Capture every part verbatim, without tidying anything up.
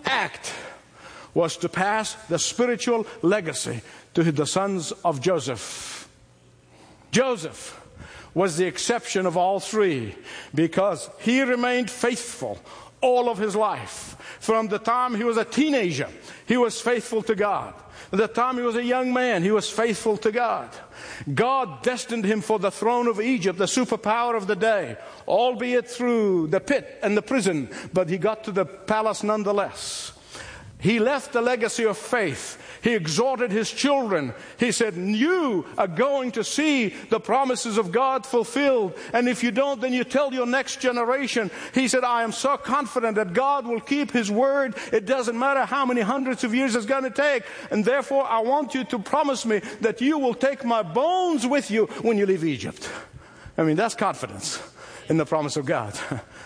act was to pass the spiritual legacy to the sons of Joseph. Joseph was the exception of all three because he remained faithful all of his life. From the time he was a teenager, he was faithful to God. At the time he was a young man, he was faithful to God. God destined him for the throne of Egypt, the superpower of the day, albeit through the pit and the prison, but he got to the palace nonetheless. He left a legacy of faith. He exhorted his children. He said, you are going to see the promises of God fulfilled. And if you don't, then you tell your next generation. He said, I am so confident that God will keep His word. It doesn't matter how many hundreds of years it's going to take. And therefore, I want you to promise me that you will take my bones with you when you leave Egypt. I mean, that's confidence in the promise of God.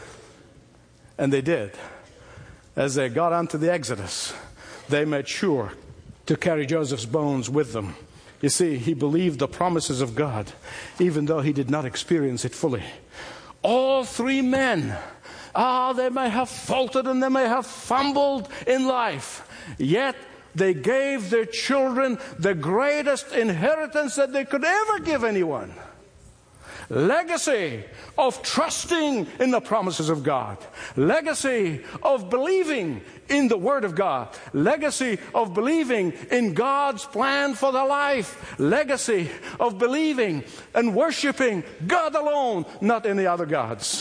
And they did. As they got onto the Exodus, they made sure to carry Joseph's bones with them. You see, he believed the promises of God, even though he did not experience it fully. All three men, ah, they may have faltered and they may have fumbled in life, yet they gave their children the greatest inheritance that they could ever give anyone. Legacy of trusting in the promises of God. Legacy of believing in the Word of God. Legacy of believing in God's plan for their life. Legacy of believing and worshiping God alone, not any other gods.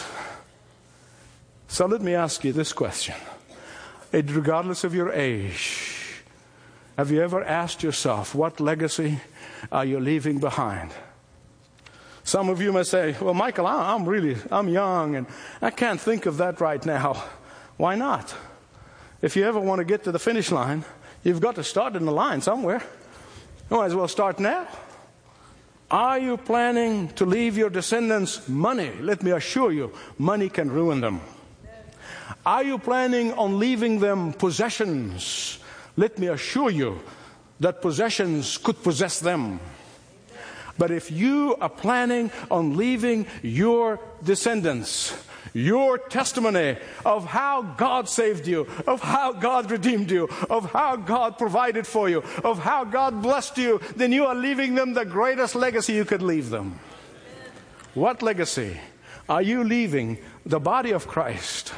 So let me ask you this question. Regardless of your age, have you ever asked yourself, what legacy are you leaving behind? Some of you may say, well, Michael, I'm really, I'm young and I can't think of that right now. Why not? If you ever want to get to the finish line, you've got to start in the line somewhere. You might as well start now. Are you planning to leave your descendants money? Let me assure you, money can ruin them. Are you planning on leaving them possessions? Let me assure you that possessions could possess them. But if you are planning on leaving your descendants your testimony of how God saved you, of how God redeemed you, of how God provided for you, of how God blessed you, then you are leaving them the greatest legacy you could leave them. What legacy are you leaving the body of Christ?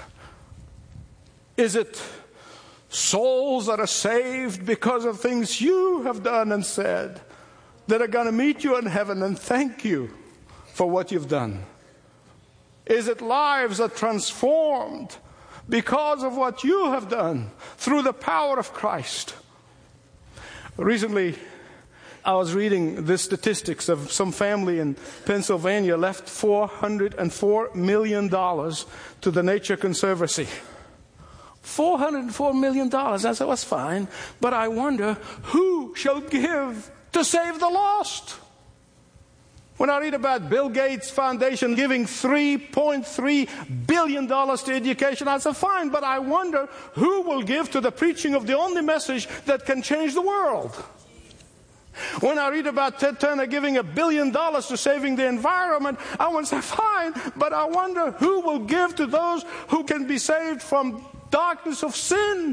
Is it souls that are saved because of things you have done and said, that are going to meet you in heaven and thank you for what you've done? Is it lives that are transformed because of what you have done through the power of Christ? Recently, I was reading the statistics of some family in Pennsylvania left four hundred four million dollars to the Nature Conservancy. four hundred four million dollars. I said, that's fine. But I wonder who shall give to save the lost. When I read about Bill Gates Foundation giving three point three billion dollars to education, I say, fine, but I wonder who will give to the preaching of the only message that can change the world. When I read about Ted Turner giving a billion dollars to saving the environment, I want to say, fine, but I wonder who will give to those who can be saved from darkness of sin.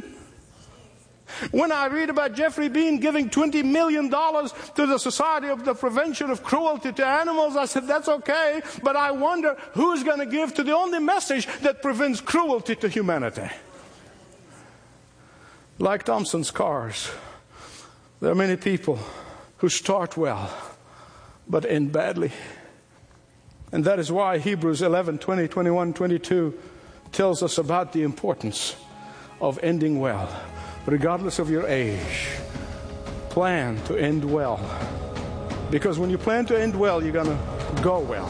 When I read about Jeffrey Bean giving twenty million dollars to the Society of the Prevention of Cruelty to Animals, I said, that's okay, but I wonder who's going to give to the only message that prevents cruelty to humanity. Like Thompson's cars, there are many people who start well, but end badly. And that is why Hebrews eleven, twenty, twenty-one, twenty-two tells us about the importance of ending well. Regardless of your age, plan to end well. Because when you plan to end well, you're going to go well.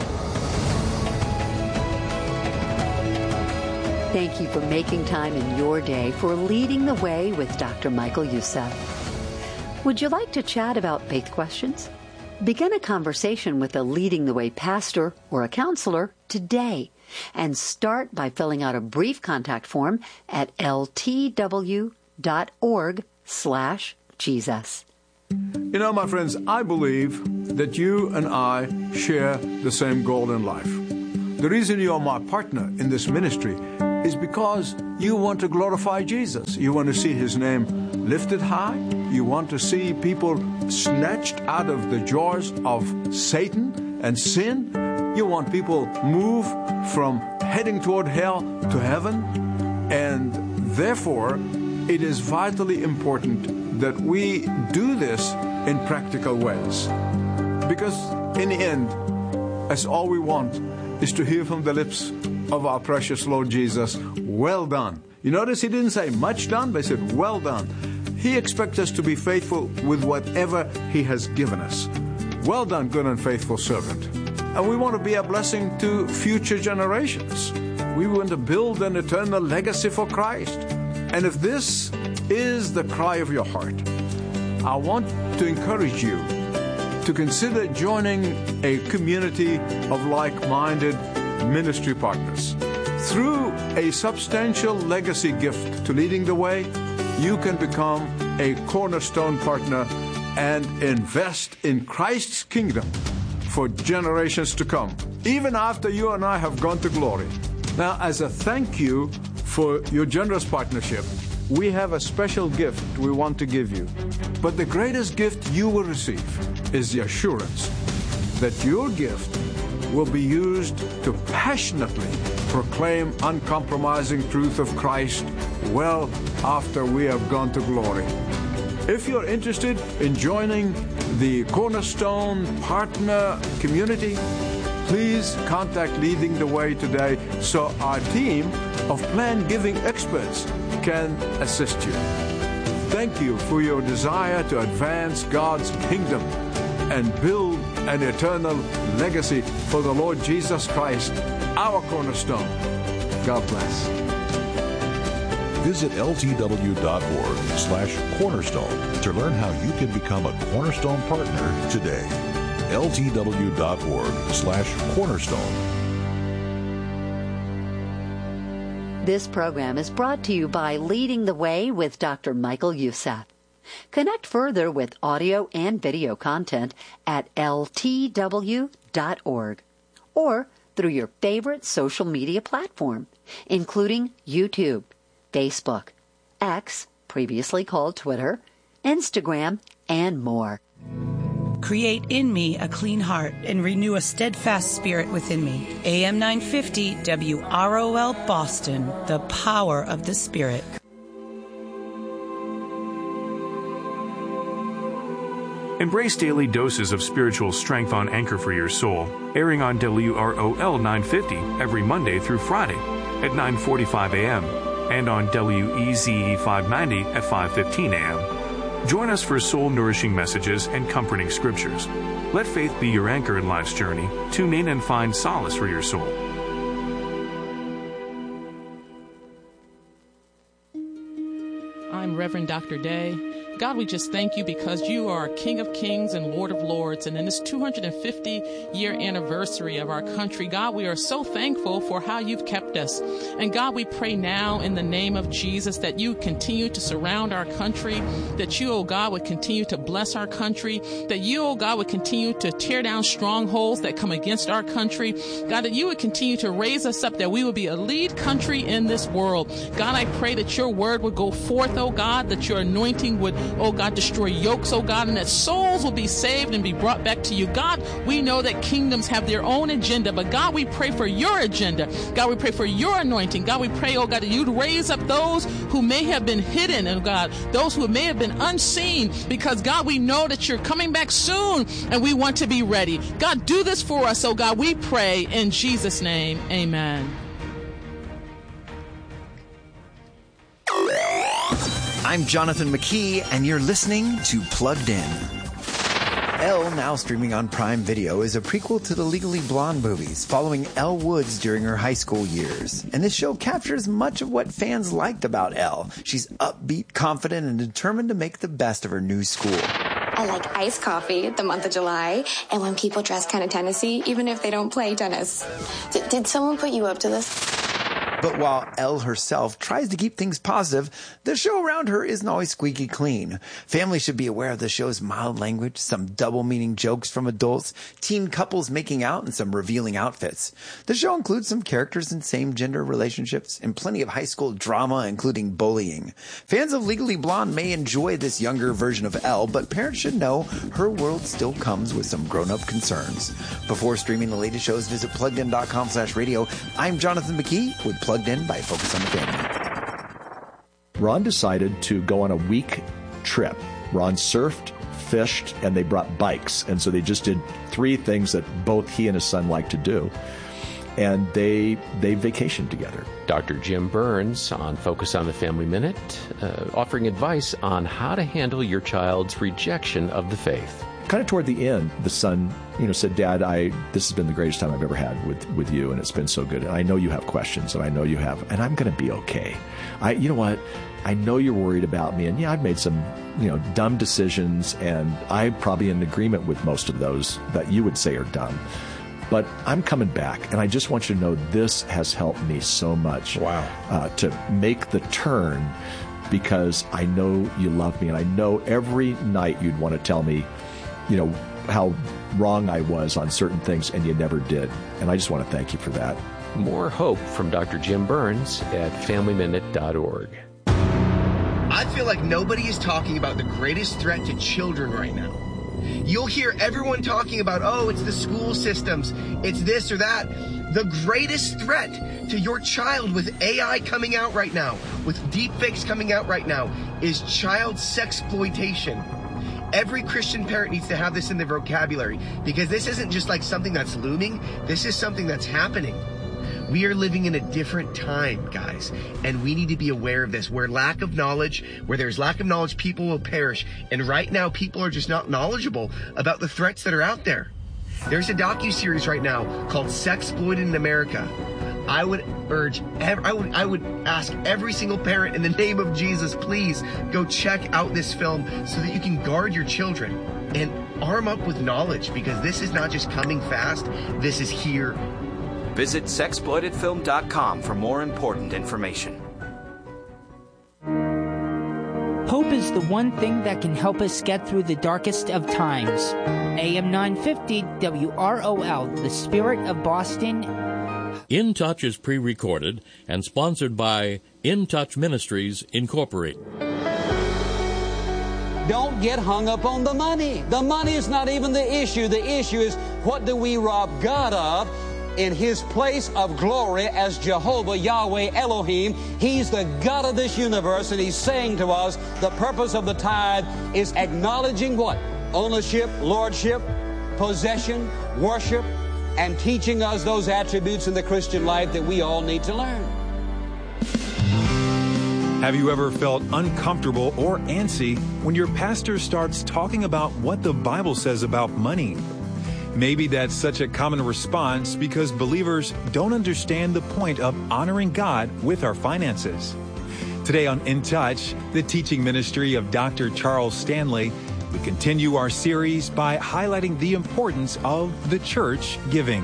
Thank you for making time in your day for Leading the Way with Doctor Michael Youssef. Would you like to chat about faith questions? Begin a conversation with a Leading the Way pastor or a counselor today, and start by filling out a brief contact form at L T W dot org slash Jesus. You know, my friends, I believe that you and I share the same goal in life. The reason you are my partner in this ministry is because you want to glorify Jesus. You want to see his name lifted high. You want to see people snatched out of the jaws of Satan and sin. You want people move from heading toward hell to heaven. And therefore, it is vitally important that we do this in practical ways. Because in the end, as all we want is to hear from the lips of our precious Lord Jesus, well done. You notice he didn't say much done, but he said well done. He expects us to be faithful with whatever he has given us. Well done, good and faithful servant. And we want to be a blessing to future generations. We want to build an eternal legacy for Christ. And if this is the cry of your heart, I want to encourage you to consider joining a community of like-minded ministry partners. Through a substantial legacy gift to Leading the Way, you can become a cornerstone partner and invest in Christ's kingdom for generations to come, even after you and I have gone to glory. Now, as a thank you for your generous partnership, we have a special gift we want to give you. But the greatest gift you will receive is the assurance that your gift will be used to passionately proclaim uncompromising truth of Christ well after we have gone to glory. If you're interested in joining the Cornerstone Partner Community, please contact Leading the Way today so our team of plan giving experts can assist you. Thank you for your desire to advance God's kingdom and build an eternal legacy for the Lord Jesus Christ, our cornerstone. God bless. Visit ltw.org slash cornerstone to learn how you can become a Cornerstone partner today. ltw.org slash cornerstone. This program is brought to you by Leading the Way with Doctor Michael Youssef. Connect further with audio and video content at L T W dot org or through your favorite social media platform, including YouTube, Facebook, X, previously called Twitter, Instagram, and more. Create in me a clean heart and renew a steadfast spirit within me. A M nine fifty W R O L Boston, the power of the Spirit. Embrace daily doses of spiritual strength on Anchor for Your Soul, airing on W R O L nine fifty every Monday through Friday at nine forty-five a.m. and on W E Z E five ninety at five fifteen a.m. Join us for soul-nourishing messages and comforting scriptures. Let faith be your anchor in life's journey. Tune in and find solace for your soul. I'm Reverend Doctor Day. God, we just thank you because you are King of Kings and Lord of Lords. And in this two hundred fifty year anniversary of our country, God, we are so thankful for how you've kept us. And God, we pray now in the name of Jesus that you continue to surround our country, that you, oh God, would continue to bless our country, that you, oh God, would continue to tear down strongholds that come against our country. God, that you would continue to raise us up, that we would be a lead country in this world. God, I pray that your word would go forth, oh God, that your anointing would, oh God, destroy yokes, oh God, and that souls will be saved and be brought back to you. God, we know that kingdoms have their own agenda, but God, we pray for your agenda. God, we pray for your anointing. God, we pray, oh God, that you'd raise up those who may have been hidden, oh God, those who may have been unseen, because God, we know that you're coming back soon and we want to be ready. God, do this for us, oh God, we pray in Jesus' name, amen. I'm Jonathan McKee, and you're listening to Plugged In. Elle, now streaming on Prime Video, is a prequel to the Legally Blonde movies, following Elle Woods during her high school years. And this show captures much of what fans liked about Elle. She's upbeat, confident, and determined to make the best of her new school. I like iced coffee the month of July, and when people dress kind of Tennessee, even if they don't play tennis. D- did someone put you up to this? But while Elle herself tries to keep things positive, the show around her isn't always squeaky clean. Families should be aware of the show's mild language, some double-meaning jokes from adults, teen couples making out, and some revealing outfits. The show includes some characters in same-gender relationships and plenty of high school drama, including bullying. Fans of Legally Blonde may enjoy this younger version of Elle, but parents should know her world still comes with some grown-up concerns. Before streaming the latest shows, visit pluggedin.com slash radio. I'm Jonathan McKee with Plugged In by Focus on the Family. Ron decided to go on a week trip. Ron surfed, fished, and they brought bikes. And so they just did three things that both he and his son like to do. And they they vacationed together. Doctor Jim Burns on Focus on the Family Minute, uh, offering advice on how to handle your child's rejection of the faith. Kind of toward the end, the son, you know, said, Dad, I this has been the greatest time I've ever had with, with you, and it's been so good. And I know you have questions, and I know you have, and I'm going to be okay. I, you know what? I know you're worried about me, and yeah, I've made some, you know, dumb decisions, and I'm probably in agreement with most of those that you would say are dumb. But I'm coming back, and I just want you to know this has helped me so much. Wow. Uh, to make the turn, because I know you love me, and I know every night you'd want to tell me, you know, how wrong I was on certain things, and you never did. And I just want to thank you for that. More hope from Doctor Jim Burns at family minute dot org. I feel like nobody is talking about the greatest threat to children right now. You'll hear everyone talking about, oh, it's the school systems, it's this or that. The greatest threat to your child with A I coming out right now, with deepfakes coming out right now, is child sexploitation. Every Christian parent needs to have this in their vocabulary, because this isn't just like something that's looming. This is something that's happening. We are living in a different time, guys, and we need to be aware of this. Where lack of knowledge, where there's lack of knowledge, people will perish. And right now, people are just not knowledgeable about the threats that are out there. There's a docuseries right now called Sexploited in America. I would urge, I would, I would ask every single parent in the name of Jesus, please go check out this film so that you can guard your children and arm up with knowledge, because this is not just coming fast, this is here. Visit sexploited film dot com for more important information. Hope is the one thing that can help us get through the darkest of times. A M nine fifty W R O L, the Spirit of Boston. In Touch is pre-recorded and sponsored by In Touch Ministries, Incorporated. Don't get hung up on the money. The money is not even the issue. The issue is, what do we rob God of in His place of glory as Jehovah, Yahweh, Elohim? He's the God of this universe, and He's saying to us the purpose of the tithe is acknowledging what? Ownership, lordship, possession, worship, and teaching us those attributes in the Christian life that we all need to learn. Have you ever felt uncomfortable or antsy when your pastor starts talking about what the Bible says about money? Maybe that's such a common response because believers don't understand the point of honoring God with our finances. Today on In Touch, the teaching ministry of Doctor Charles Stanley, we continue our series by highlighting the importance of the church giving.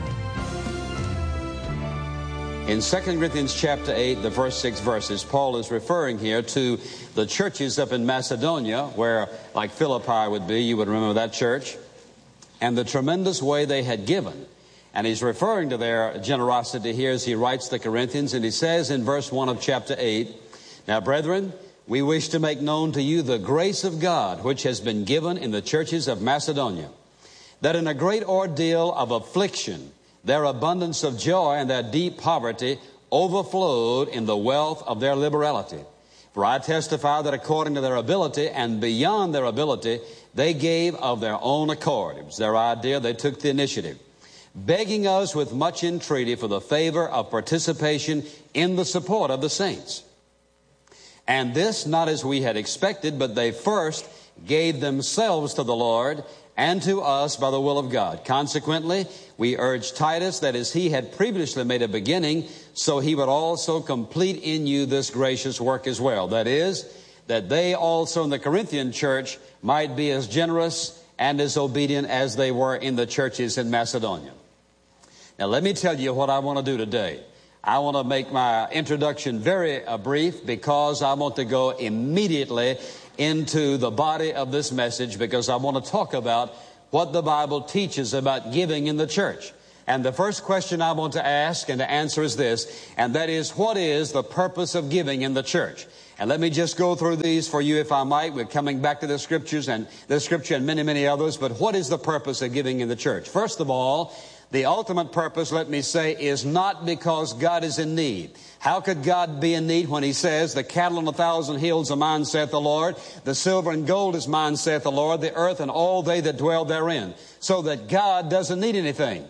In Second Corinthians chapter eight, the first six verses, Paul is referring here to the churches up in Macedonia, where, like Philippi would be, you would remember that church, and the tremendous way they had given. And he's referring to their generosity here as he writes the Corinthians, and he says in verse one of chapter eight, "Now, brethren, we wish to make known to you the grace of God which has been given in the churches of Macedonia, that in a great ordeal of affliction, their abundance of joy and their deep poverty overflowed in the wealth of their liberality. For I testify that according to their ability and beyond their ability, they gave of their own accord." It was their idea. They took the initiative. "Begging us with much entreaty for the favor of participation in the support of the saints. And this not as we had expected, but they first gave themselves to the Lord and to us by the will of God. Consequently, we urge Titus that as he had previously made a beginning, so he would also complete in you this gracious work as well." That is, that they also in the Corinthian church might be as generous and as obedient as they were in the churches in Macedonia. Now let me tell you what I want to do today. I want to make my introduction very uh, brief because I want to go immediately into the body of this message, because I want to talk about what the Bible teaches about giving in the church. And the first question I want to ask and to answer is this, and that is, what is the purpose of giving in the church? And let me just go through these for you, if I might. We're coming back to the scriptures and the scripture and many, many others. But what is the purpose of giving in the church? First of all, the ultimate purpose, let me say, is not because God is in need. How could God be in need when he says, the cattle on a thousand hills are mine, saith the Lord. The silver and gold is mine, saith the Lord. The earth and all they that dwell therein. So that God doesn't need anything.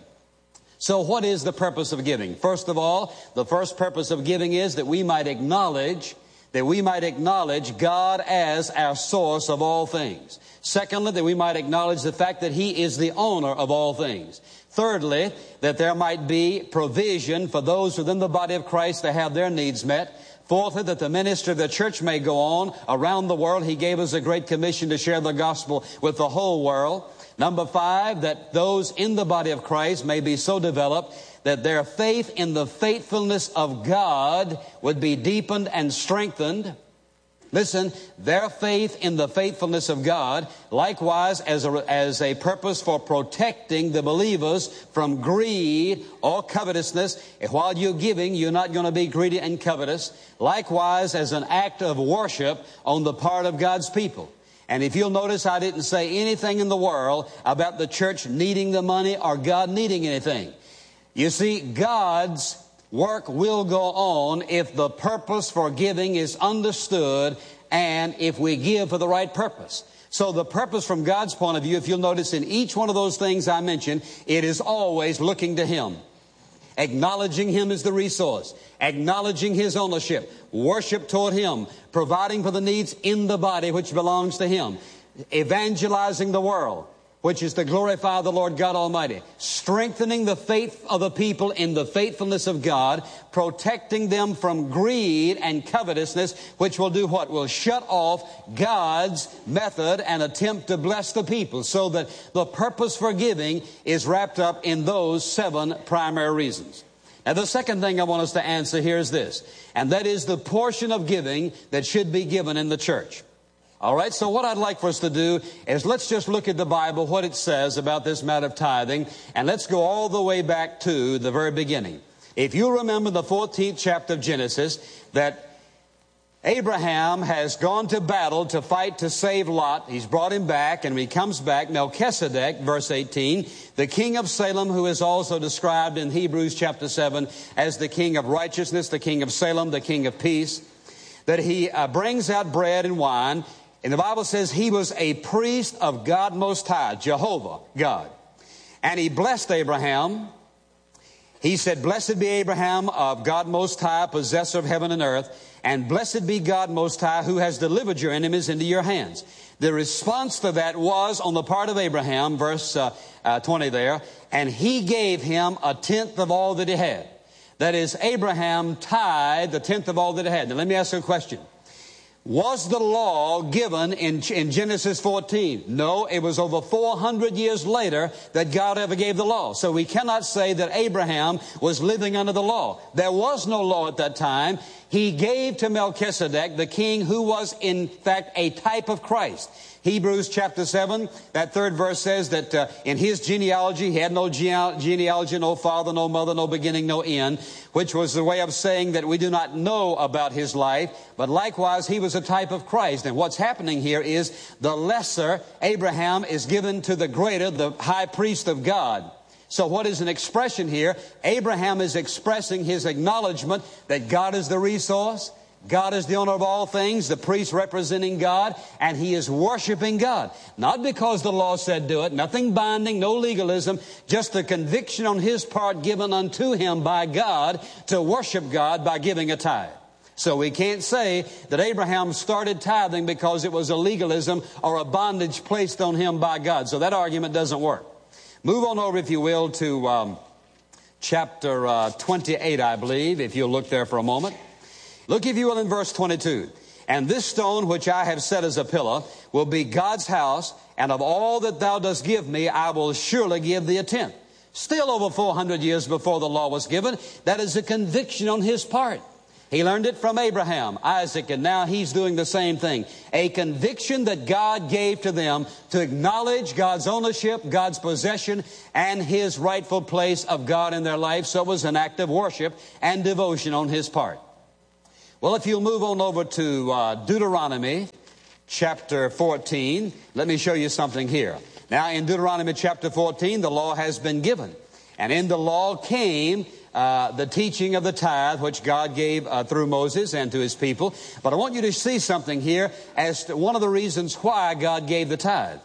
So what is the purpose of giving? First of all, the first purpose of giving is that we might acknowledge that we might acknowledge God as our source of all things. Secondly, that we might acknowledge the fact that he is the owner of all things. Thirdly, that there might be provision for those within the body of Christ to have their needs met. Fourthly, that the ministry of the church may go on around the world. He gave us a great commission to share the gospel with the whole world. Number five, that those in the body of Christ may be so developed that their faith in the faithfulness of God would be deepened and strengthened. Listen, their faith in the faithfulness of God, likewise as a, as a purpose for protecting the believers from greed or covetousness. While you're giving, you're not going to be greedy and covetous. Likewise as an act of worship on the part of God's people. And if you'll notice, I didn't say anything in the world about the church needing the money or God needing anything. You see, God's work will go on if the purpose for giving is understood and if we give for the right purpose. So the purpose from God's point of view, if you'll notice in each one of those things I mentioned, it is always looking to him. Acknowledging him as the resource, acknowledging his ownership, worship toward him, providing for the needs in the body which belongs to him, evangelizing the world, which is to glorify the Lord God Almighty, strengthening the faith of the people in the faithfulness of God, protecting them from greed and covetousness, which will do what? Will shut off God's method and attempt to bless the people, so that the purpose for giving is wrapped up in those seven primary reasons. Now, the second thing I want us to answer here is this, and that is the portion of giving that should be given in the church. All right, so what I'd like for us to do is let's just look at the Bible, what it says about this matter of tithing, and let's go all the way back to the very beginning. If you remember the fourteenth chapter of Genesis, that Abraham has gone to battle to fight to save Lot. He's brought him back, and when he comes back, Melchizedek, verse eighteen, the king of Salem, who is also described in Hebrews chapter seven as the king of righteousness, the king of Salem, the king of peace, that he uh, brings out bread and wine. And the Bible says he was a priest of God Most High, Jehovah, God. And he blessed Abraham. He said, blessed be Abraham of God Most High, possessor of heaven and earth. And blessed be God Most High, who has delivered your enemies into your hands. The response to that was on the part of Abraham, verse uh, uh, twenty there, and he gave him a tenth of all that he had. That is, Abraham tithed the tenth of all that he had. Now let me ask you a question. Was the law given in, in Genesis fourteen? No, it was over four hundred years later that God ever gave the law. So we cannot say that Abraham was living under the law. There was no law at that time. He gave to Melchizedek, the king who was in fact a type of Christ. Hebrews chapter seven, that third verse says that uh, in his genealogy, he had no gene- genealogy, no father, no mother, no beginning, no end, which was the way of saying that we do not know about his life, but likewise he was a type of Christ. And what's happening here is the lesser Abraham is given to the greater, the high priest of God. So what is an expression here? Abraham is expressing his acknowledgement that God is the resource, God is the owner of all things, the priest representing God, and he is worshiping God. Not because the law said do it, nothing binding, no legalism, just the conviction on his part given unto him by God to worship God by giving a tithe. So we can't say that Abraham started tithing because it was a legalism or a bondage placed on him by God. So that argument doesn't work. Move on over, if you will, to um, chapter uh, twenty-eight, I believe, if you'll look there for a moment. Look, if you will, in verse twenty-two. And this stone which I have set as a pillar will be God's house, and of all that thou dost give me, I will surely give thee a tenth. Still over four hundred years before the law was given, that is a conviction on his part. He learned it from Abraham, Isaac, and now he's doing the same thing. A conviction that God gave to them to acknowledge God's ownership, God's possession, and his rightful place of God in their life. So it was an act of worship and devotion on his part. Well, if you'll move on over to uh, Deuteronomy chapter fourteen, let me show you something here. Now, in Deuteronomy chapter fourteen, the law has been given. And in the law came uh, the teaching of the tithe, which God gave uh, through Moses and to his people. But I want you to see something here as to one of the reasons why God gave the tithe.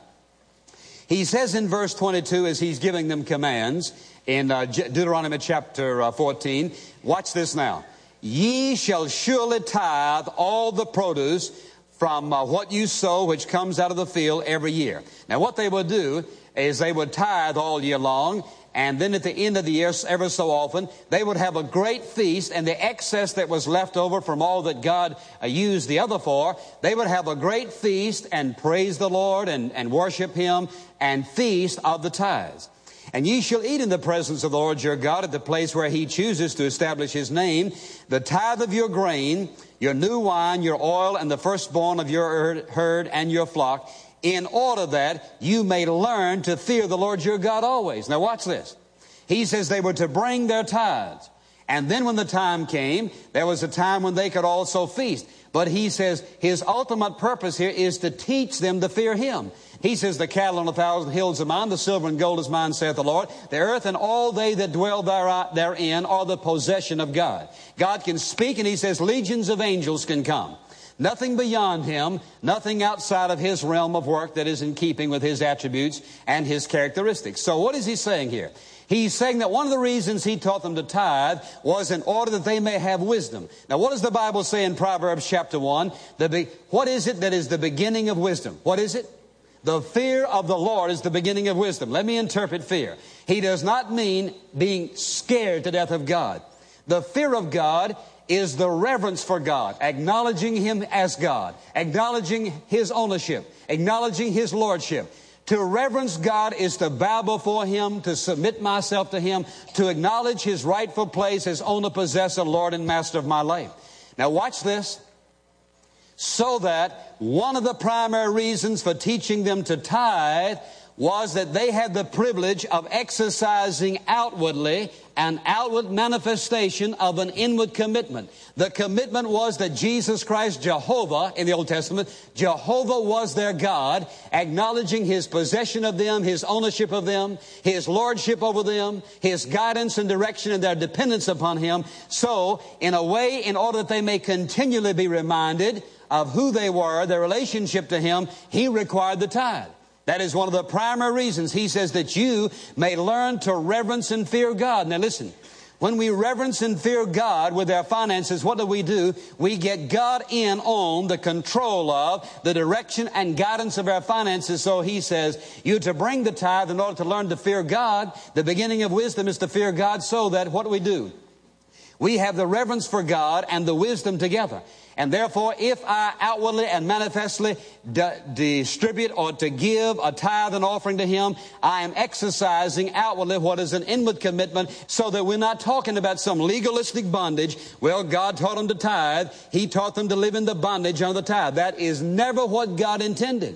He says in verse twenty-two, as he's giving them commands, in uh, Deuteronomy chapter uh, fourteen, watch this now. Ye shall surely tithe all the produce from uh, what you sow, which comes out of the field every year. Now, what they would do is they would tithe all year long, and then at the end of the year, ever so often, they would have a great feast, and the excess that was left over from all that God uh, used the other for, they would have a great feast and praise the Lord and, and worship Him and feast of the tithes. And ye shall eat in the presence of the Lord your God at the place where He chooses to establish His name, the tithe of your grain, your new wine, your oil, and the firstborn of your herd and your flock, in order that you may learn to fear the Lord your God always. Now watch this. He says they were to bring their tithes. And then when the time came, there was a time when they could also feast. But he says his ultimate purpose here is to teach them to fear Him. He says, the cattle on a thousand hills are mine, the silver and gold is mine, saith the Lord. The earth and all they that dwell therein are the possession of God. God can speak, and He says legions of angels can come. Nothing beyond Him, nothing outside of His realm of work that is in keeping with His attributes and His characteristics. So what is He saying here? He's saying that one of the reasons He taught them to tithe was in order that they may have wisdom. Now, what does the Bible say in Proverbs chapter one? The be- what is it that is the beginning of wisdom? What is it? The fear of the Lord is the beginning of wisdom. Let me interpret fear. He does not mean being scared to death of God. The fear of God is the reverence for God, acknowledging Him as God, acknowledging His ownership, acknowledging His lordship. To reverence God is to bow before Him, to submit myself to Him, to acknowledge His rightful place as owner, possessor, Lord, and master of my life. Now watch this. So that one of the primary reasons for teaching them to tithe was that they had the privilege of exercising outwardly an outward manifestation of an inward commitment. The commitment was that Jesus Christ, Jehovah, in the Old Testament, Jehovah was their God, acknowledging His possession of them, His ownership of them, His lordship over them, His guidance and direction and their dependence upon Him. So, in a way, in order that they may continually be reminded of who they were, their relationship to Him, He required the tithe. That is one of the primary reasons. He says that you may learn to reverence and fear God. Now listen, when we reverence and fear God with our finances, what do we do? We get God in on the control of the direction and guidance of our finances. So He says, you're to bring the tithe in order to learn to fear God. The beginning of wisdom is to fear God, so that what do we do? We have the reverence for God and the wisdom together. And therefore, if I outwardly and manifestly d- distribute or to give a tithe and offering to Him, I am exercising outwardly what is an inward commitment, so that we're not talking about some legalistic bondage. Well, God taught them to tithe. He taught them to live in the bondage of the tithe. That is never what God intended.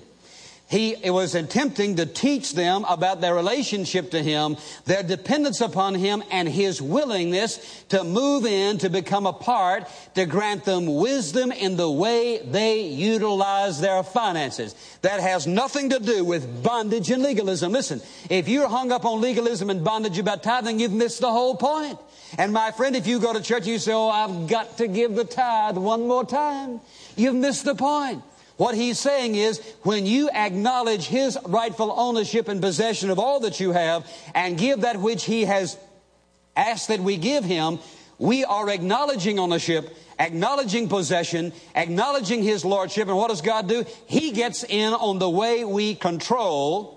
He was attempting to teach them about their relationship to Him, their dependence upon Him, and His willingness to move in, to become a part, to grant them wisdom in the way they utilize their finances. That has nothing to do with bondage and legalism. Listen, if you're hung up on legalism and bondage about tithing, you've missed the whole point. And my friend, if you go to church and you say, oh, I've got to give the tithe one more time, you've missed the point. What He's saying is, when you acknowledge His rightful ownership and possession of all that you have, and give that which He has asked that we give Him, we are acknowledging ownership, acknowledging possession, acknowledging His lordship. And what does God do? He gets in on the way we control,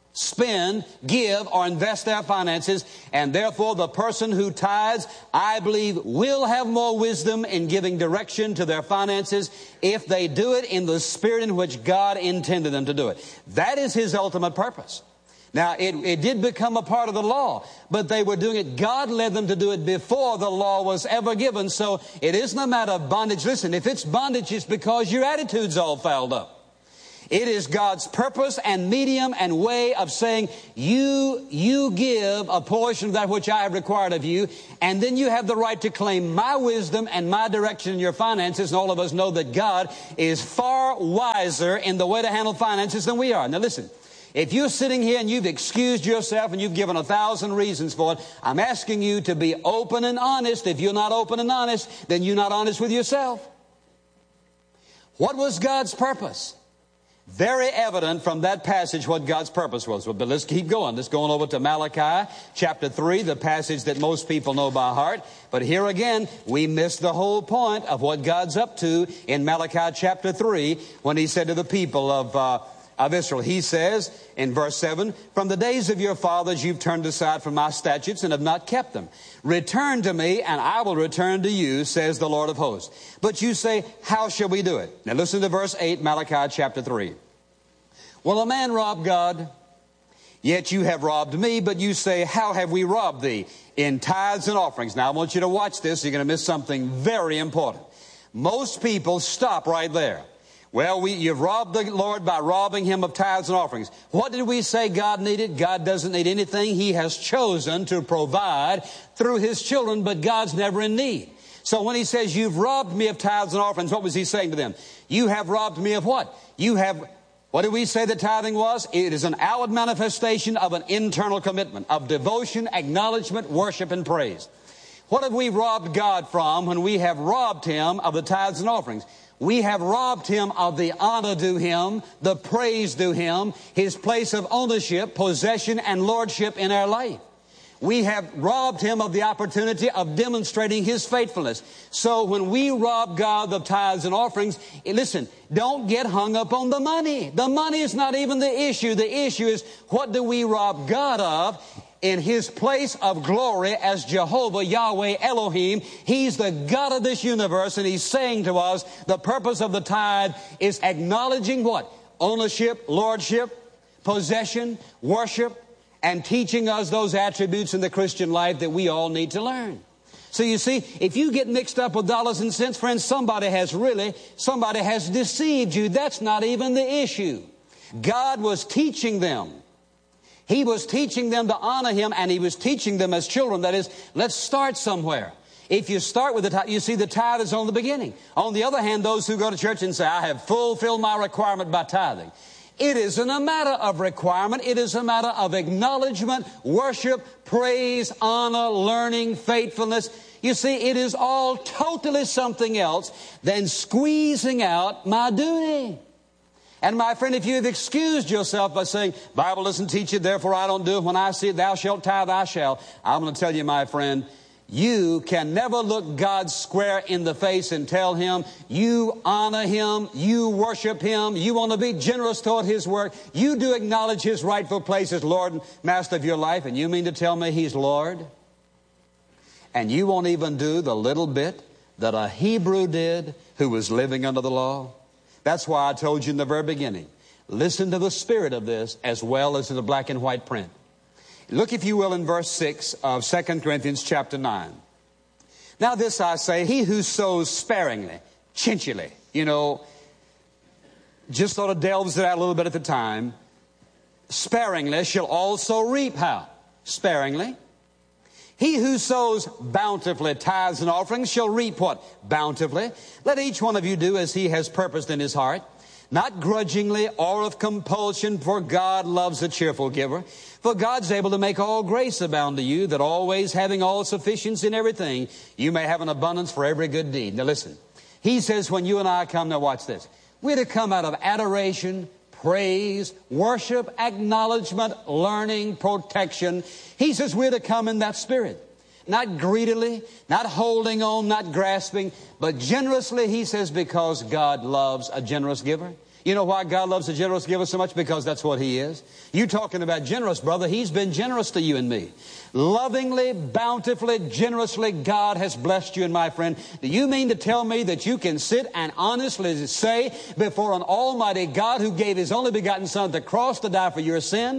spend, give, or invest our finances. And therefore, the person who tithes, I believe, will have more wisdom in giving direction to their finances if they do it in the spirit in which God intended them to do it. That is His ultimate purpose. Now, it, it did become a part of the law, but they were doing it. God led them to do it before the law was ever given. So it isn't a matter of bondage. Listen, if it's bondage, it's because your attitude's all fouled up. It is God's purpose and medium and way of saying, you, you give a portion of that which I have required of you, and then you have the right to claim my wisdom and my direction in your finances. And all of us know that God is far wiser in the way to handle finances than we are. Now listen, if you're sitting here and you've excused yourself and you've given a thousand reasons for it, I'm asking you to be open and honest. If you're not open and honest, then you're not honest with yourself. What was God's purpose? Very evident from that passage what God's purpose was. But let's keep going. Let's go on over to Malachi chapter three, the passage that most people know by heart. But here again, we miss the whole point of what God's up to in Malachi chapter three when he said to the people of uh, of Israel. He says in verse seven, from the days of your fathers you've turned aside from my statutes and have not kept them. Return to me and I will return to you, says the Lord of hosts. But you say, how shall we do it? Now listen to verse eight, Malachi chapter three. Will a man rob God? Yet you have robbed me, but you say, how have we robbed thee? In tithes and offerings. Now I want you to watch this. You're going to miss something very important. Most people stop right there. Well, we, you've robbed the Lord by robbing him of tithes and offerings. What did we say God needed? God doesn't need anything. He has chosen to provide through his children, but God's never in need. So when he says, you've robbed me of tithes and offerings, what was he saying to them? You have robbed me of what? You have, what did we say the tithing was? It is an outward manifestation of an internal commitment, of devotion, acknowledgement, worship, and praise. What have we robbed God from when we have robbed him of the tithes and offerings? We have robbed him of the honor due him, the praise due him, his place of ownership, possession, and lordship in our life. We have robbed him of the opportunity of demonstrating his faithfulness. So when we rob God of tithes and offerings, listen, don't get hung up on the money. The money is not even the issue. The issue is, what do we rob God of? In his place of glory as Jehovah, Yahweh, Elohim. He's the God of this universe, and he's saying to us, the purpose of the tithe is acknowledging what? Ownership, lordship, possession, worship, and teaching us those attributes in the Christian life that we all need to learn. So you see, if you get mixed up with dollars and cents, friends, somebody has really, somebody has deceived you. That's not even the issue. God was teaching them. He was teaching them to honor him, and he was teaching them as children. That is, let's start somewhere. If you start with the tithe, you see the tithe is on the beginning. On the other hand, those who go to church and say, I have fulfilled my requirement by tithing. It isn't a matter of requirement. It is a matter of acknowledgement, worship, praise, honor, learning, faithfulness. You see, it is all totally something else than squeezing out my duty. And my friend, if you have excused yourself by saying, Bible doesn't teach it, therefore I don't do it. When I see it, thou shalt tithe, I shall. I'm going to tell you, my friend, you can never look God square in the face and tell him you honor him, you worship him, you want to be generous toward his work. You do acknowledge his rightful place as Lord and Master of your life, and you mean to tell me he's Lord? And you won't even do the little bit that a Hebrew did who was living under the law? That's why I told you in the very beginning, listen to the spirit of this as well as to the black and white print. Look, if you will, in verse six of Second Corinthians chapter nine. Now this I say, he who sows sparingly, chinchily, you know, just sort of delves it out a little bit at the time, sparingly shall also reap how? Sparingly. He who sows bountifully tithes and offerings shall reap what? Bountifully. Let each one of you do as he has purposed in his heart, not grudgingly or of compulsion, for God loves a cheerful giver. For God's able to make all grace abound to you, that always having all sufficiency in everything, you may have an abundance for every good deed. Now listen, he says when you and I come, now watch this, we're to come out of adoration, praise, worship, acknowledgement, learning, protection. He says we're to come in that spirit. Not greedily, not holding on, not grasping, but generously, he says, because God loves a generous giver. You know why God loves a generous giver so much? Because that's what he is. You talking about generous, brother. He's been generous to you and me. Lovingly, bountifully, generously, God has blessed you and my friend. Do you mean to tell me that you can sit and honestly say before an almighty God who gave his only begotten son at the cross to die for your sin,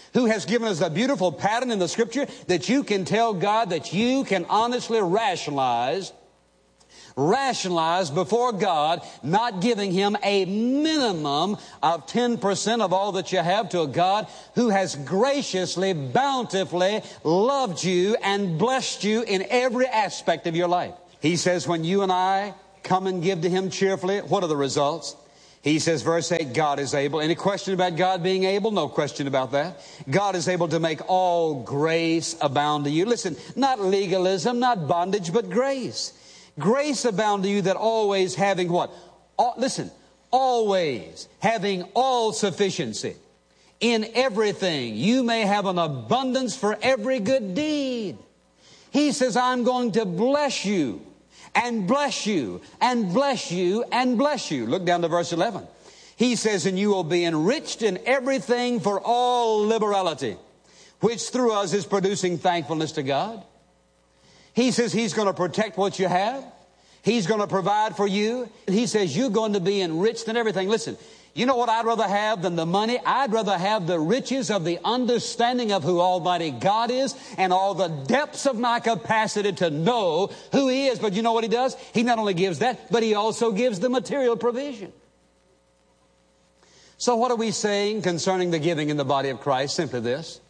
who has given us a beautiful pattern in the Scripture that you can tell God that you can honestly rationalize, rationalize before God, not giving Him a minimum of ten percent of all that you have to a God who has graciously, bountifully loved you and blessed you in every aspect of your life. He says when you and I come and give to Him cheerfully, what are the results? He says, verse eight, God is able. Any question about God being able? No question about that. God is able to make all grace abound to you. Listen, not legalism, not bondage, but grace. Grace abound to you that always having what? All, listen, always having all sufficiency in everything. You may have an abundance for every good deed. He says, I'm going to bless you. And bless you, and bless you, and bless you. Look down to verse eleven. He says, and you will be enriched in everything for all liberality, which through us is producing thankfulness to God. He says He's going to protect what you have. He's going to provide for you. He says you're going to be enriched in everything. Listen, you know what I'd rather have than the money? I'd rather have the riches of the understanding of who Almighty God is and all the depths of my capacity to know who He is. But you know what He does? He not only gives that, but He also gives the material provision. So what are we saying concerning the giving in the body of Christ? Simply this: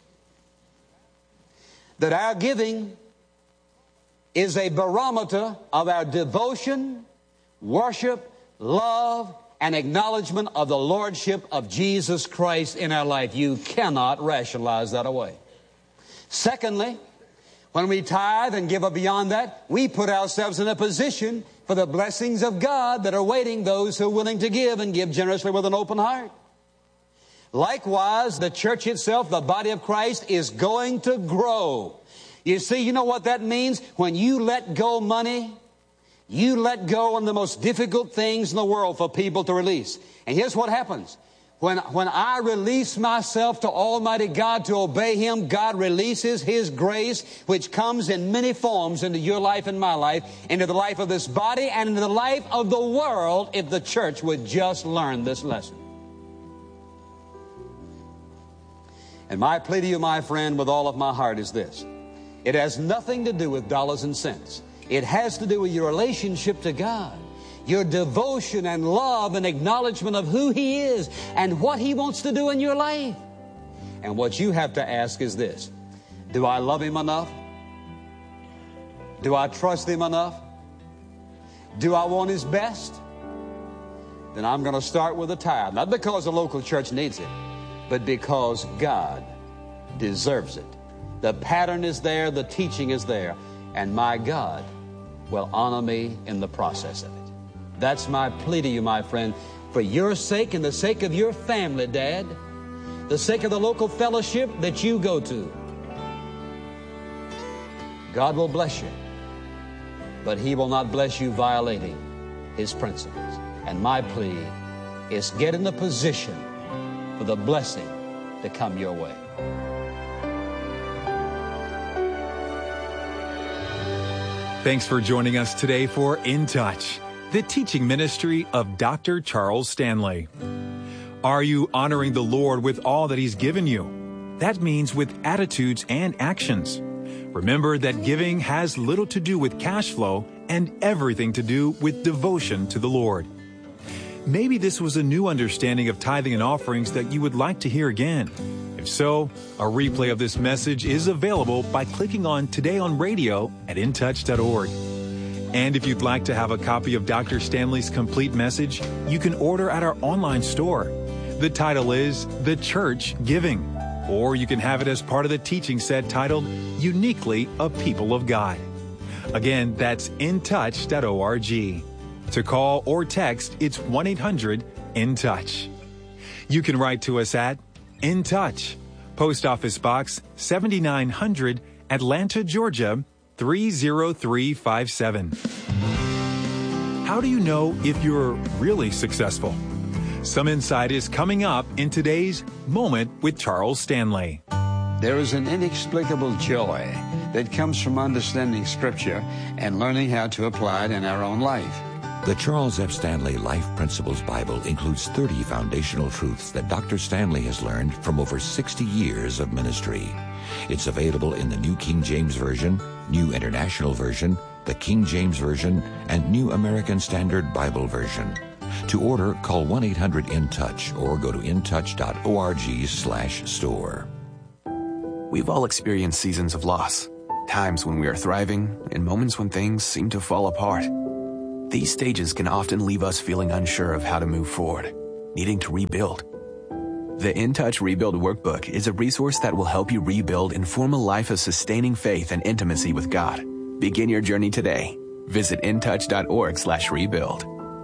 that our giving is a barometer of our devotion, worship, love, and acknowledgement of the Lordship of Jesus Christ in our life. You cannot rationalize that away. Secondly, when we tithe and give up beyond that, we put ourselves in a position for the blessings of God that are waiting those who are willing to give and give generously with an open heart. Likewise, the church itself, the body of Christ, is going to grow. You see, you know what that means? When you let go money, you let go on the most difficult things in the world for people to release. And here's what happens. When, when I release myself to Almighty God to obey Him, God releases His grace, which comes in many forms into your life and my life, into the life of this body and into the life of the world, if the church would just learn this lesson. And my plea to you, my friend, with all of my heart is this: it has nothing to do with dollars and cents. It has to do with your relationship to God, your devotion and love and acknowledgement of who He is and what He wants to do in your life. And what you have to ask is this: do I love Him enough? Do I trust Him enough? Do I want His best? Then I'm going to start with a tithe, not because the local church needs it, but because God deserves it. The pattern is there, the teaching is there, and my God will honor me in the process of it. That's my plea to you, my friend, for your sake and the sake of your family, Dad, the sake of the local fellowship that you go to. God will bless you, but He will not bless you violating His principles. And my plea is get in the position for the blessing to come your way. Thanks for joining us today for In Touch, the teaching ministry of Doctor Charles Stanley. Are you honoring the Lord with all that He's given you? That means with attitudes and actions. Remember that giving has little to do with cash flow and everything to do with devotion to the Lord. Maybe this was a new understanding of tithing and offerings that you would like to hear again. If so, a replay of this message is available by clicking on Today on Radio at in touch dot org. And if you'd like to have a copy of Doctor Stanley's complete message, you can order at our online store. The title is The Church Giving, or you can have it as part of the teaching set titled Uniquely a People of God. Again, that's in touch dot org. To call or text, it's one eight hundred in touch. You can write to us at In Touch, Post Office Box seventy-nine hundred, Atlanta, Georgia three zero three five seven. How do you know if you're really successful? Some insight is coming up in today's Moment with Charles Stanley. There is an inexplicable joy that comes from understanding Scripture and learning how to apply it in our own life. The Charles F. Stanley Life Principles Bible includes thirty foundational truths that Doctor Stanley has learned from over sixty years of ministry. It's available in the New King James Version, New International Version, the King James Version, and New American Standard Bible Version. To order, call one eight hundred in touch or go to intouch dot org slash store. We've all experienced seasons of loss, times when we are thriving, and moments when things seem to fall apart. These stages can often leave us feeling unsure of how to move forward, needing to rebuild. The In Touch Rebuild Workbook is a resource that will help you rebuild and form a life of sustaining faith and intimacy with God. Begin your journey today. Visit intouch dot org slash rebuild.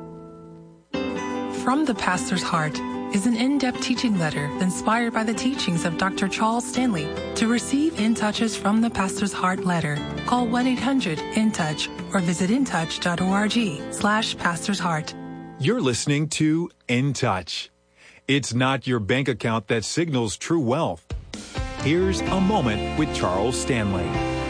From the Pastor's Heart is an in-depth teaching letter inspired by the teachings of Doctor Charles Stanley. To receive In Touch's From the Pastor's Heart letter, call one eight hundred in touch or visit intouch dot org slash pastor's heart. You're listening to In Touch. It's not your bank account that signals true wealth. Here's a moment with Charles Stanley.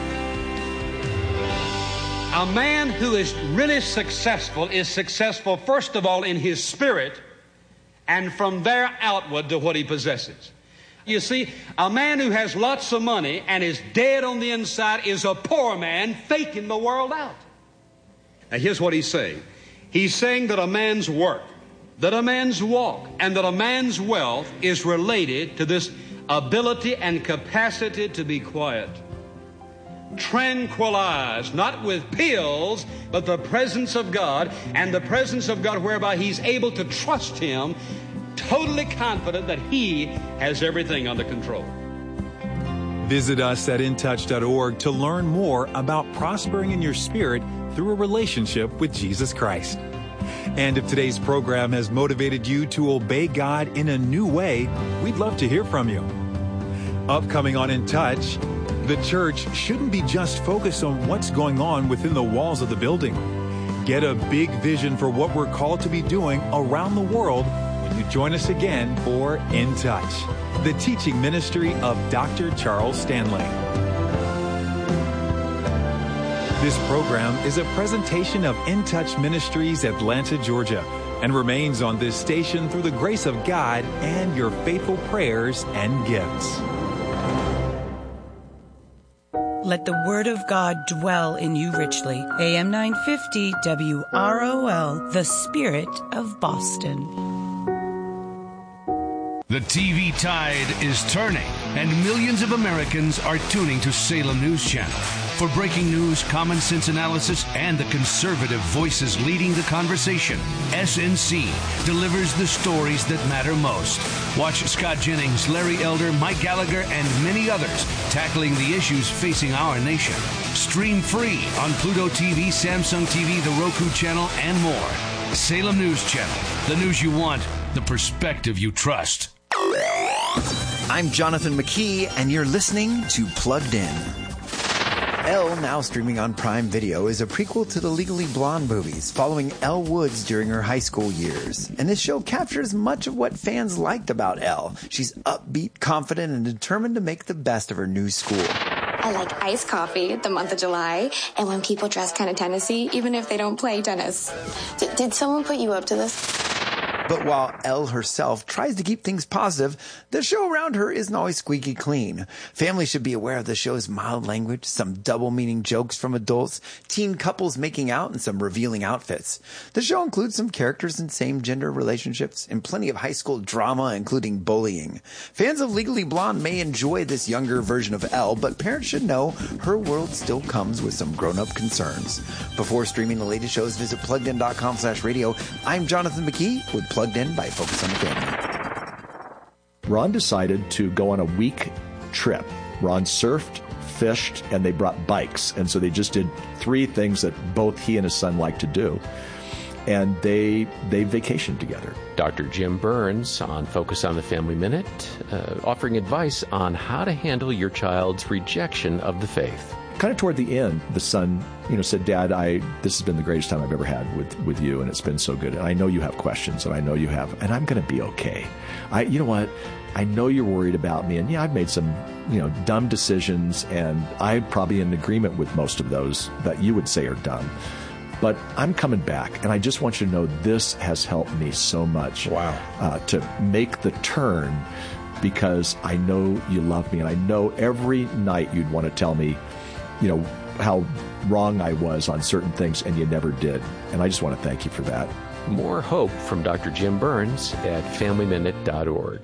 A man who is really successful is successful, first of all, in his spirit, and from there outward to what he possesses. You see, a man who has lots of money and is dead on the inside is a poor man faking the world out. Now, here's what he's saying. He's saying that a man's work, that a man's walk, and that a man's wealth is related to this ability and capacity to be quiet. Tranquilized, not with pills, but the presence of God, and the presence of God whereby he's able to trust him, totally confident that he has everything under control. Visit us at intouch dot org to learn more about prospering in your spirit through a relationship with Jesus Christ. And if today's program has motivated you to obey God in a new way, we'd love to hear from you. Upcoming on In Touch, the church shouldn't be just focused on what's going on within the walls of the building. Get a big vision for what we're called to be doing around the world when you join us again for In Touch, the teaching ministry of Doctor Charles Stanley. This program is a presentation of In Touch Ministries, Atlanta, Georgia, and remains on this station through the grace of God and your faithful prayers and gifts. Let the word of God dwell in you richly. A M nine fifty W R O L, the Spirit of Boston. The T V tide is turning, and millions of Americans are tuning to Salem News Channel. For breaking news, common sense analysis, and the conservative voices leading the conversation, S N C delivers the stories that matter most. Watch Scott Jennings, Larry Elder, Mike Gallagher, and many others tackling the issues facing our nation. Stream free on Pluto T V, Samsung T V, the Roku channel, and more. Salem News Channel, the news you want, the perspective you trust. I'm Jonathan McKee, and you're listening to Plugged In. Elle, now streaming on Prime Video, is a prequel to the Legally Blonde movies, following Elle Woods during her high school years. And this show captures much of what fans liked about Elle. She's upbeat, confident, and determined to make the best of her new school. I like iced coffee the month of July, and when people dress kind of Tennessee, even if they don't play tennis. D- did someone put you up to this? But while Elle herself tries to keep things positive, the show around her isn't always squeaky clean. Families should be aware of the show's mild language, some double-meaning jokes from adults, teen couples making out, and some revealing outfits. The show includes some characters in same-gender relationships and plenty of high school drama, including bullying. Fans of Legally Blonde may enjoy this younger version of Elle, but parents should know her world still comes with some grown-up concerns. Before streaming the latest shows, visit plugged in dot com slash radio. I'm Jonathan McKee with Plugged In by Focus on the Family. Ron decided to go on a week trip. Ron surfed, fished, and they brought bikes. And so they just did three things that both he and his son like to do. And they they vacationed together. Doctor Jim Burns on Focus on the Family Minute, uh, offering advice on how to handle your child's rejection of the faith. Kind of toward the end, the son, you know, said, "Dad, I this has been the greatest time I've ever had with, with you, and it's been so good. And I know you have questions, and I know you have, and I'm going to be okay. I, you know what? I know you're worried about me, and yeah, I've made some, you know, dumb decisions, and I'm probably in agreement with most of those that you would say are dumb. But I'm coming back, and I just want you to know this has helped me so much. Wow. Uh, to make the turn, because I know you love me, and I know every night you'd want to tell me, you know, how wrong I was on certain things, and you never did. And I just want to thank you for that. More hope from Doctor Jim Burns at family minute dot org.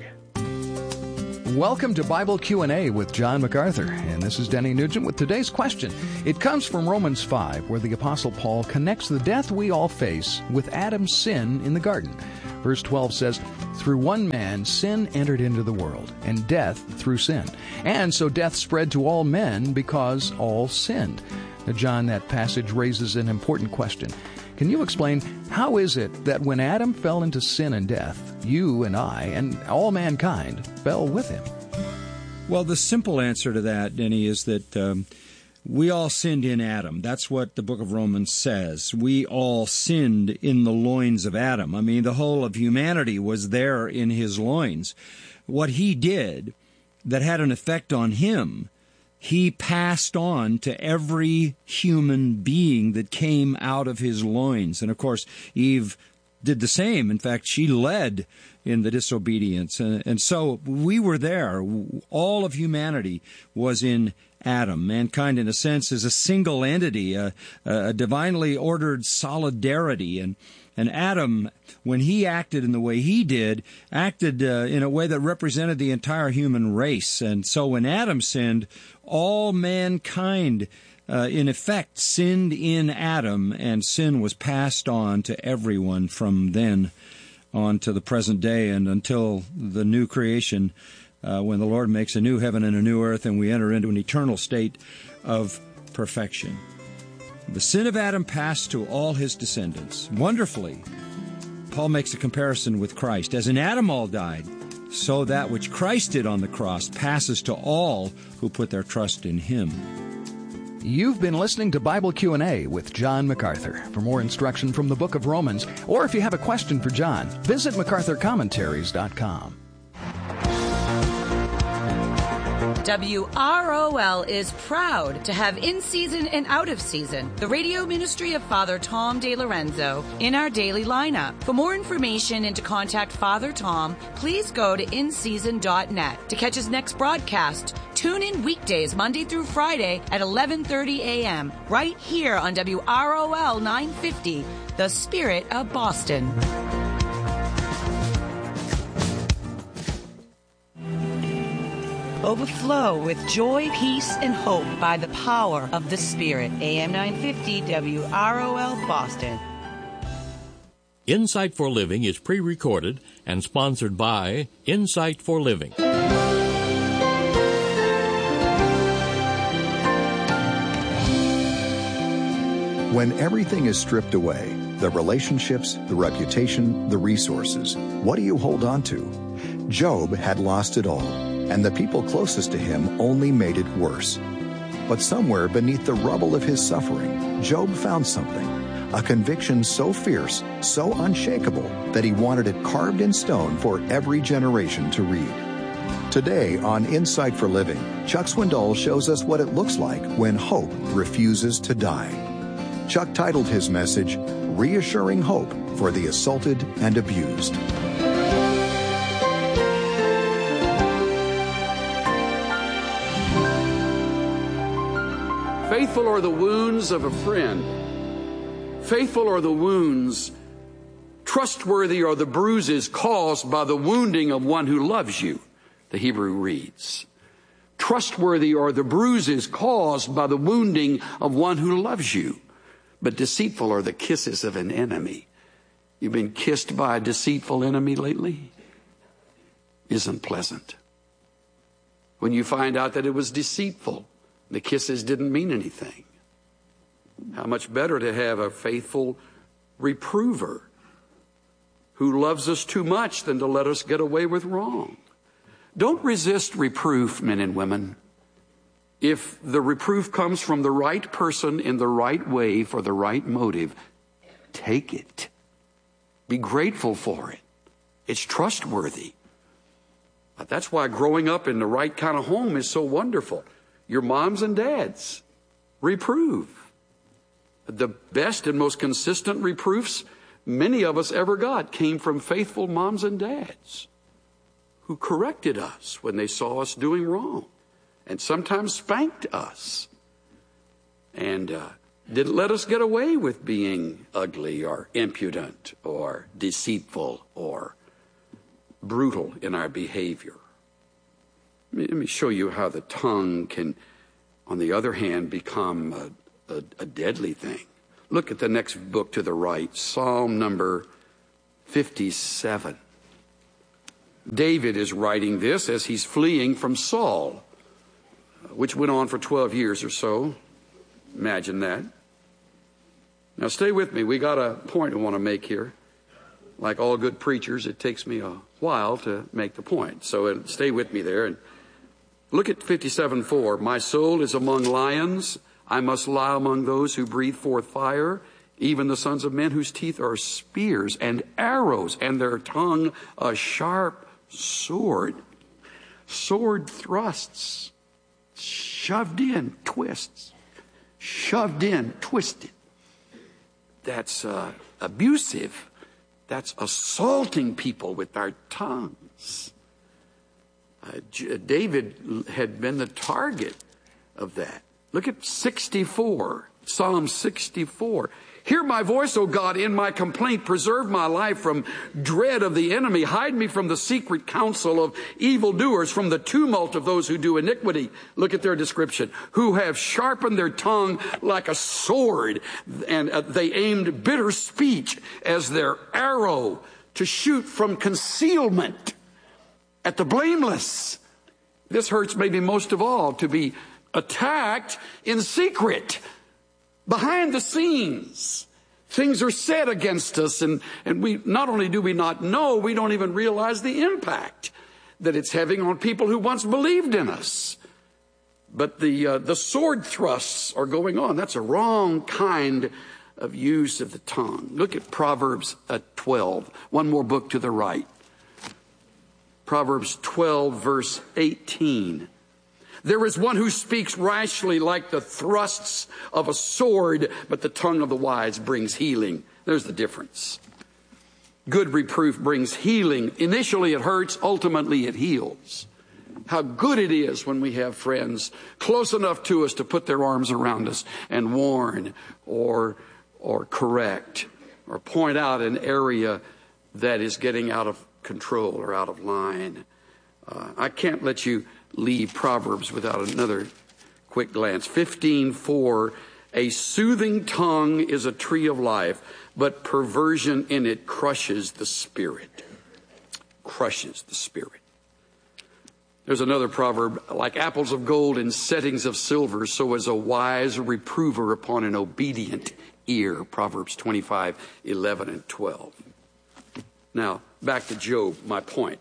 Welcome to Bible Q and A with John MacArthur, and this is Denny Nugent with today's question. It comes from Romans five, where the Apostle Paul connects the death we all face with Adam's sin in the garden. Verse twelve says, "Through one man sin entered into the world, and death through sin. And so death spread to all men because all sinned." Now, John, that passage raises an important question. Can you explain, how is it that when Adam fell into sin and death, you and I and all mankind fell with him? Well, the simple answer to that, Denny, is that um, we all sinned in Adam. That's what the book of Romans says. We all sinned in the loins of Adam. I mean, the whole of humanity was there in his loins. What he did that had an effect on him, he passed on to every human being that came out of his loins. And, of course, Eve did the same. In fact, she led in the disobedience. And, and so we were there. All of humanity was in Adam. Mankind, in a sense, is a single entity, a, a divinely ordered solidarity. And And Adam, when he acted in the way he did, acted uh, in a way that represented the entire human race. And so when Adam sinned, all mankind, uh, in effect, sinned in Adam, and sin was passed on to everyone from then on to the present day and until the new creation, uh, when the Lord makes a new heaven and a new earth, and we enter into an eternal state of perfection. The sin of Adam passed to all his descendants. Wonderfully, Paul makes a comparison with Christ. As in Adam all died, so that which Christ did on the cross passes to all who put their trust in him. You've been listening to Bible Q and A with John MacArthur. For more instruction from the book of Romans, or if you have a question for John, visit macarthur commentaries dot com. W R O L is proud to have in season and out of season the radio ministry of Father Tom DeLorenzo in our daily lineup. For more information and to contact Father Tom, please go to in season dot net. To catch his next broadcast, tune in weekdays Monday through Friday at eleven thirty a.m. right here on W R O L nine fifty, The Spirit of Boston. Overflow with joy, peace, and hope by the power of the Spirit. A M nine fifty W R O L Boston. Insight for Living is pre-recorded and sponsored by Insight for Living. When everything is stripped away, the relationships, the reputation, the resources, what do you hold on to? Job had lost it all, and the people closest to him only made it worse. But somewhere beneath the rubble of his suffering, Job found something, a conviction so fierce, so unshakable, that he wanted it carved in stone for every generation to read. Today on Insight for Living, Chuck Swindoll shows us what it looks like when hope refuses to die. Chuck titled his message, Reassuring Hope for the Assaulted and Abused. Faithful are the wounds of a friend. Faithful are the wounds. Trustworthy are the bruises caused by the wounding of one who loves you, the Hebrew reads. Trustworthy are the bruises caused by the wounding of one who loves you. But deceitful are the kisses of an enemy. You've been kissed by a deceitful enemy lately? Isn't pleasant. When you find out that it was deceitful, the kisses didn't mean anything. How much better to have a faithful reprover who loves us too much than to let us get away with wrong. Don't resist reproof, men and women. If the reproof comes from the right person in the right way for the right motive, take it. Be grateful for it. It's trustworthy. That's why growing up in the right kind of home is so wonderful. Your moms and dads reprove. The best and most consistent reproofs many of us ever got came from faithful moms and dads who corrected us when they saw us doing wrong and sometimes spanked us and uh, didn't let us get away with being ugly or impudent or deceitful or brutal in our behavior. Let me show you how the tongue can, on the other hand, become a, a, a deadly thing. Look at the next book to the right, Psalm number fifty-seven. David is writing this as he's fleeing from Saul, which went on for twelve years or so. Imagine that. Now stay with me. We got a point I want to make here. Like all good preachers, it takes me a while to make the point. So uh, stay with me there. And look at fifty-seven four. My soul is among lions. I must lie among those who breathe forth fire, even the sons of men whose teeth are spears and arrows, and their tongue a sharp sword. Sword thrusts, shoved in, twists, shoved in, twisted. That's uh, abusive. That's assaulting people with our tongues. Uh, J- David had been the target of that. Look at sixty-four, Psalm sixty-four. Hear my voice, O God, in my complaint. Preserve my life from dread of the enemy. Hide me from the secret counsel of evildoers, from the tumult of those who do iniquity. Look at their description. Who have sharpened their tongue like a sword, and uh, they aimed bitter speech as their arrow to shoot from concealment at the blameless. This hurts maybe most of all, to be attacked in secret, behind the scenes. Things are said against us, and, and we not only do we not know, we don't even realize the impact that it's having on people who once believed in us. But the uh, the sword thrusts are going on. That's a wrong kind of use of the tongue. Look at Proverbs uh, twelve. One more book to the right. Proverbs twelve, verse eighteen. There is one who speaks rashly like the thrusts of a sword, but the tongue of the wise brings healing. There's the difference. Good reproof brings healing. Initially it hurts, ultimately it heals. How good it is when we have friends close enough to us to put their arms around us and warn or, or correct or point out an area that is getting out of control or out of line. Uh, I can't let you leave Proverbs without another quick glance. fifteen four, a soothing tongue is a tree of life, but perversion in it crushes the spirit. Crushes the spirit. There's another proverb, like apples of gold in settings of silver, so is a wise reprover upon an obedient ear. Proverbs twenty-five eleven and twelve. Now, back to Job, my point.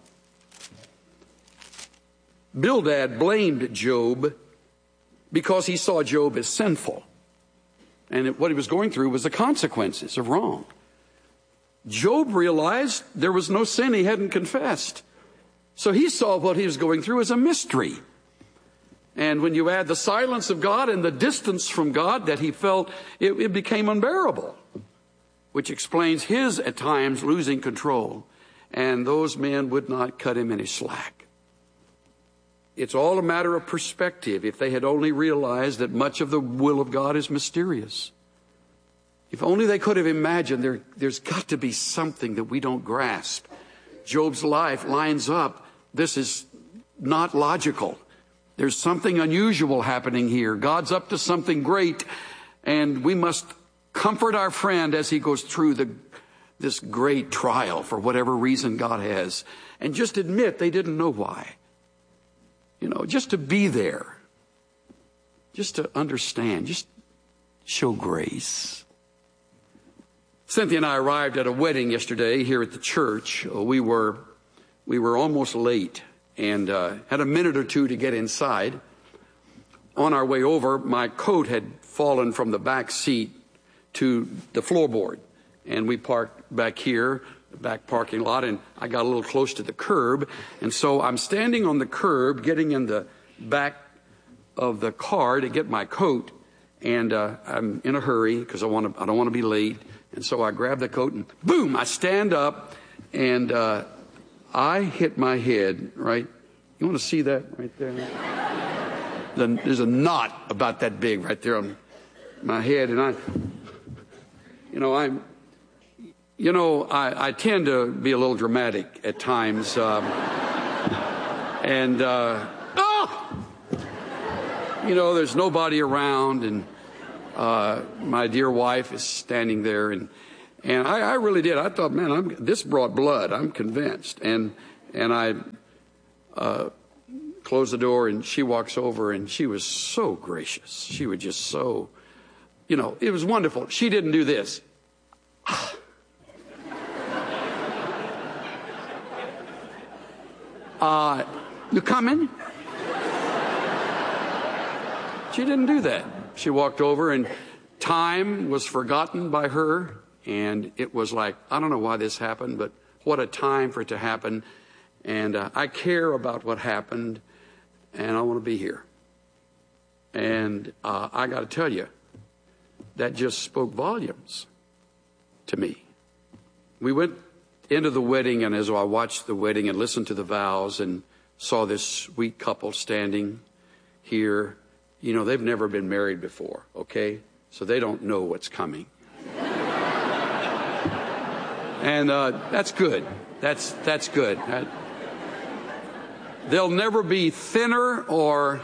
Bildad blamed Job because he saw Job as sinful. And what he was going through was the consequences of wrong. Job realized there was no sin he hadn't confessed. So he saw what he was going through as a mystery. And when you add the silence of God and the distance from God that he felt, it, it became unbearable, which explains his, at times, losing control. And those men would not cut him any slack. It's all a matter of perspective. If they had only realized that much of the will of God is mysterious. If only they could have imagined there, there's got to be something that we don't grasp. Job's life lines up. This is not logical. There's something unusual happening here. God's up to something great, and we must comfort our friend as he goes through the, this great trial for whatever reason God has. And just admit they didn't know why. You know, just to be there, just to understand, just show grace. Cynthia and I arrived at a wedding yesterday here at the church. We were we were almost late and uh, had a minute or two to get inside. On our way over, my coat had fallen from the back seat to the floorboard, and we parked back here, the back parking lot, and I got a little close to the curb, and so I'm standing on the curb getting in the back of the car to get my coat, And uh, I'm in a hurry because I want to. I don't want to be late. And so I grab the coat and boom, I stand up and uh, I hit my head, right? You want to see that right there? the, there's a knot about that big right there on my head. And I, you know, I'm, you know, I, I tend to be a little dramatic at times. Um, and, uh, oh! You know, there's nobody around, and uh, my dear wife is standing there, and and I, I really did. I thought, man, I'm, this brought blood. I'm convinced, and and I uh, closed the door, and she walks over, and she was so gracious. She was just so, you know, it was wonderful. She didn't do this. uh, you coming? She didn't do that. She walked over, and time was forgotten by her, and it was like, I don't know why this happened, but what a time for it to happen. And uh, I care about what happened, and I want to be here. And uh, I got to tell you, that just spoke volumes to me. We went into the wedding, and as I watched the wedding and listened to the vows and saw this sweet couple standing here, you know, they've never been married before, okay? So they don't know what's coming. And uh, that's good. That's that's good. That, they'll never be thinner or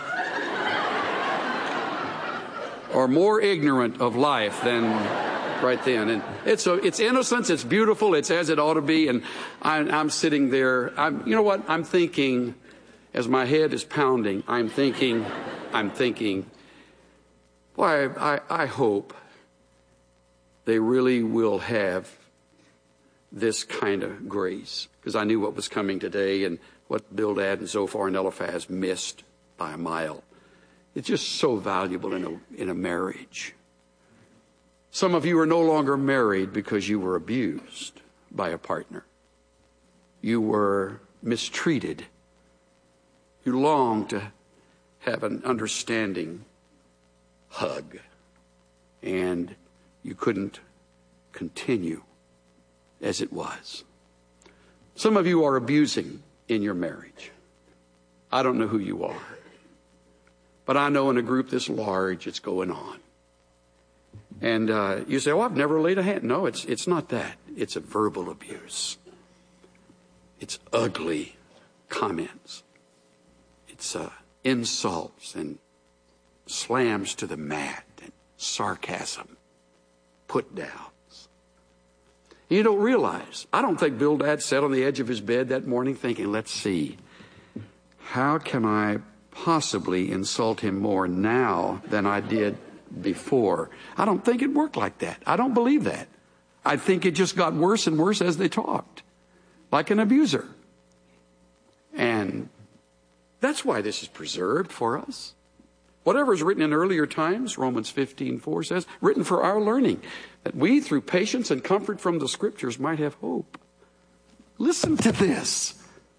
or more ignorant of life than right then. And it's a, it's innocence. It's beautiful. It's as it ought to be. And I, I'm sitting there. I'm, you know what? I'm thinking, as my head is pounding, I'm thinking. I'm thinking, boy, I, I hope they really will have this kind of grace. Because I knew what was coming today and what Bildad and Zophar and Eliphaz missed by a mile. It's just so valuable in a, in a marriage. Some of you are no longer married because you were abused by a partner. You were mistreated. You long to have an understanding hug, and you couldn't continue as it was. Some of you are abusing in your marriage. I don't know who you are, but I know in a group this large it's going on. And uh, you say, oh, I've never laid a hand. No, it's it's not that. It's a verbal abuse. It's ugly comments. It's uh insults and slams to the mat and sarcasm, put downs. You don't realize, I don't think Bildad sat on the edge of his bed that morning thinking, let's see, how can I possibly insult him more now than I did before? I don't think it worked like that. I don't believe that. I think it just got worse and worse as they talked, like an abuser. And that's why this is preserved for us. Whatever is written in earlier times, Romans fifteen four says, written for our learning, that we through patience and comfort from the scriptures might have hope. Listen to this.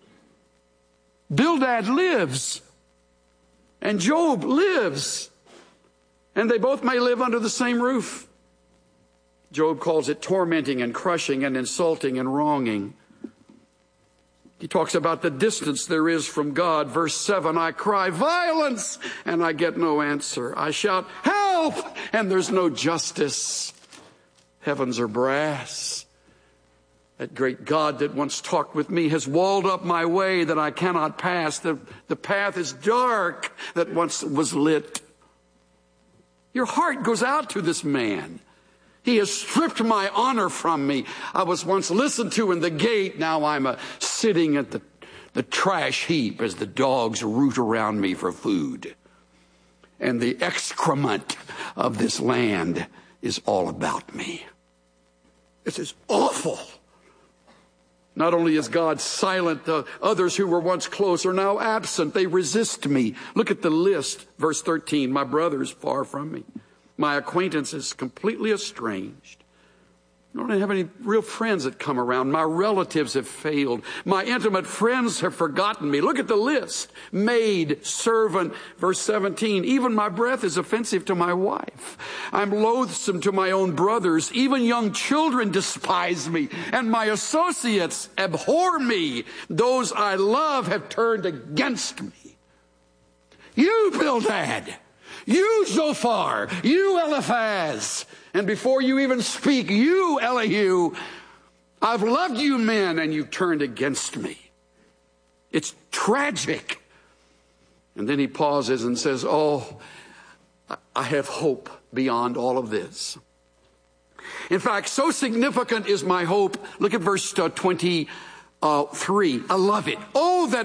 Bildad lives, and Job lives, and they both may live under the same roof. Job calls it tormenting and crushing and insulting and wronging. He talks about the distance there is from God. Verse seven, I cry violence and I get no answer. I shout help and there's no justice. Heavens are brass. That great God that once talked with me has walled up my way that I cannot pass. The, the path is dark that once was lit. Your heart goes out to this man. He has stripped my honor from me. I was once listened to in the gate. Now I'm a sitting at the, the trash heap as the dogs root around me for food. And the excrement of this land is all about me. This is awful. Not only is God silent, the others who were once close are now absent. They resist me. Look at the list. Verse thirteen, my brother is far from me. My acquaintance is completely estranged. I don't have any real friends that come around. My relatives have failed. My intimate friends have forgotten me. Look at the list. Maid, servant, verse seventeen. Even my breath is offensive to my wife. I'm loathsome to my own brothers. Even young children despise me, and my associates abhor me. Those I love have turned against me. You, Bildad. You, Zophar. You, Eliphaz. And before you even speak, you, Elihu, I've loved you men, and you've turned against me. It's tragic. And then he pauses and says, oh, I have hope beyond all of this. In fact, so significant is my hope. Look at verse twenty-three. I love it. Oh, that